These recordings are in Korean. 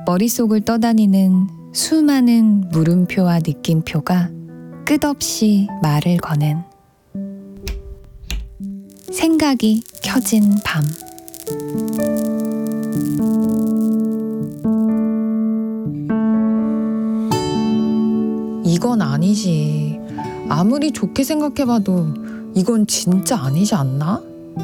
머릿속을 떠다니는 수많은 물음표와 느낌표가 끝없이 말을 거는 생각이 켜진 밤. 이건 아니지. 아무리 좋게 생각해봐도 이건 진짜 아니지 않나?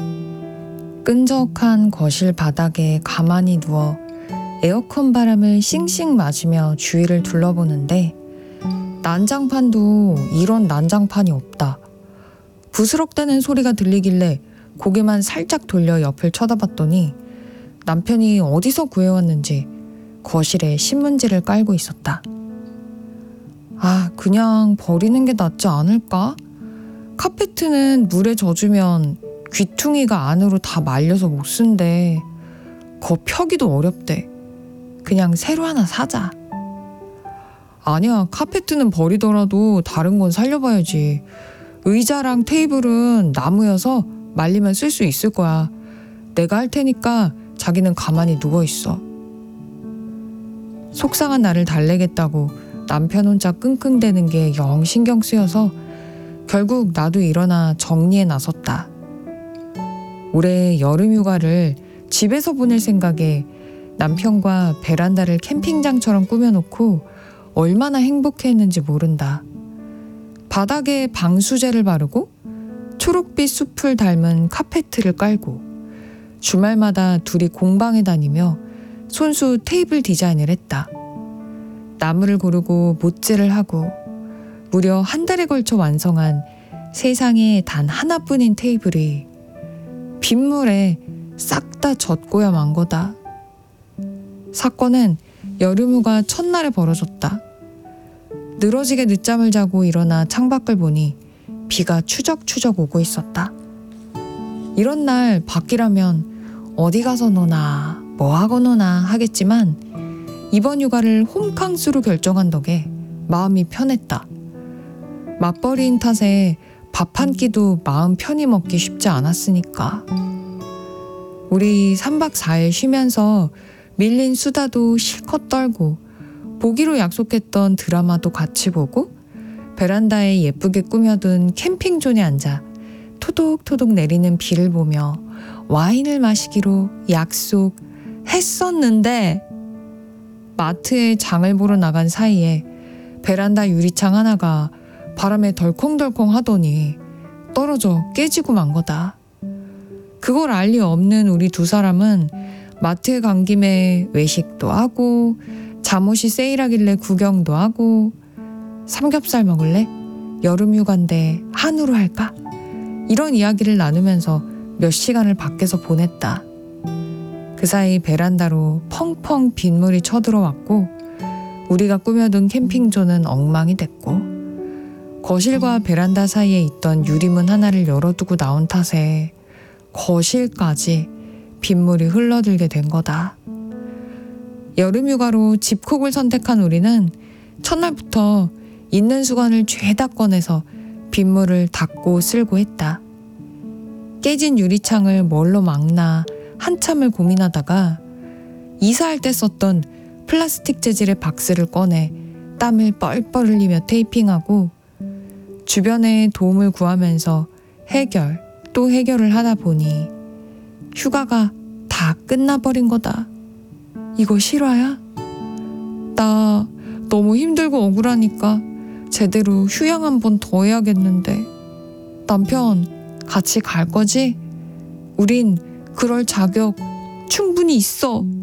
끈적한 거실 바닥에 가만히 누워 에어컨 바람을 싱싱 맞으며 주위를 둘러보는데 난장판도 이런 난장판이 없다. 부스럭대는 소리가 들리길래 고개만 살짝 돌려 옆을 쳐다봤더니 남편이 어디서 구해왔는지 거실에 신문지를 깔고 있었다. 그냥 버리는 게 낫지 않을까? 카페트는 물에 젖으면 귀퉁이가 안으로 다 말려서 못 쓴대. 거 펴기도 어렵대. 그냥 새로 하나 사자. 아니야, 카페트는 버리더라도 다른 건 살려봐야지. 의자랑 테이블은 나무여서 말리면 쓸 수 있을 거야. 내가 할 테니까 자기는 가만히 누워있어. 속상한 나를 달래겠다고 남편 혼자 끙끙대는 게 영 신경 쓰여서 결국 나도 일어나 정리에 나섰다. 올해 여름 휴가를 집에서 보낼 생각에 남편과 베란다를 캠핑장처럼 꾸며놓고 얼마나 행복해했는지 모른다. 바닥에 방수제를 바르고 초록빛 숲을 닮은 카페트를 깔고 주말마다 둘이 공방에 다니며 손수 테이블 디자인을 했다. 나무를 고르고 못질을 하고 무려 한 달에 걸쳐 완성한 세상에 단 하나뿐인 테이블이 빗물에 싹 다 젖고야 만 거다. 사건은 여름휴가 첫날에 벌어졌다. 늘어지게 늦잠을 자고 일어나 창밖을 보니 비가 추적추적 오고 있었다. 이런 날 밖이라면 어디 가서 노나 뭐 하고 노나 하겠지만 이번 휴가를 홈캉스로 결정한 덕에 마음이 편했다. 맞벌이인 탓에 밥 한 끼도 마음 편히 먹기 쉽지 않았으니까. 우리 3박 4일 쉬면서 밀린 수다도 실컷 떨고 보기로 약속했던 드라마도 같이 보고 베란다에 예쁘게 꾸며둔 캠핑존에 앉아 토독토독 내리는 비를 보며 와인을 마시기로 약속했었는데 마트에 장을 보러 나간 사이에 베란다 유리창 하나가 바람에 덜컹덜컹 하더니 떨어져 깨지고 만 거다. 그걸 알 리 없는 우리 두 사람은 마트에 간 김에 외식도 하고 잠옷이 세일하길래 구경도 하고 삼겹살 먹을래? 여름 휴가인데 한우로 할까? 이런 이야기를 나누면서 몇 시간을 밖에서 보냈다. 그 사이 베란다로 펑펑 빗물이 쳐들어왔고 우리가 꾸며둔 캠핑존은 엉망이 됐고 거실과 베란다 사이에 있던 유리문 하나를 열어두고 나온 탓에 거실까지 빗물이 흘러들게 된 거다. 여름휴가로 집콕을 선택한 우리는 첫날부터 있는 수건을 죄다 꺼내서 빗물을 닦고 쓸고 했다. 깨진 유리창을 뭘로 막나 한참을 고민하다가 이사할 때 썼던 플라스틱 재질의 박스를 꺼내 땀을 뻘뻘 흘리며 테이핑하고 주변에 도움을 구하면서 또 해결을 하다 보니 휴가가 다 끝나버린 거다. 이거 실화야? 나 너무 힘들고 억울하니까 제대로 휴양 한 번 더 해야겠는데 남편 같이 갈 거지? 우린 그럴 자격 충분히 있어.